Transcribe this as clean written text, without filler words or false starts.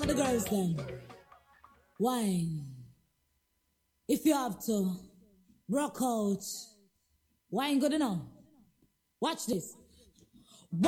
for the girls then. Wine. If you have to, rock out. Wine good enough. Watch this.